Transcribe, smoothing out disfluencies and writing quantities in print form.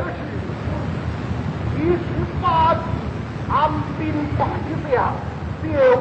是，一十八计，安兵败将，刘